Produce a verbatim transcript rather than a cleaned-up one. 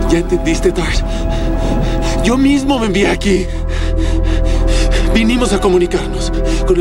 ¿Ya entendiste, Tars? Yo mismo me envié aquí. Vinimos a comunicarnos con